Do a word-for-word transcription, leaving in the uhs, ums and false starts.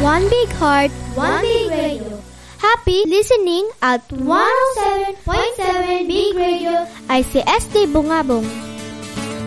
One big heart, one big radio. Happy listening at one oh seven point seven Big Radio I C S D Bungabong.